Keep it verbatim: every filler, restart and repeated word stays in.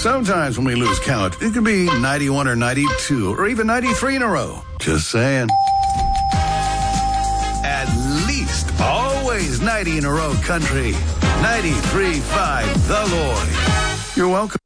Sometimes when we lose count, it can be ninety-one or ninety-two or even ninety-three in a row. Just saying. At least always ninety in a row country. ninety-three point five The Lloyd. You're welcome.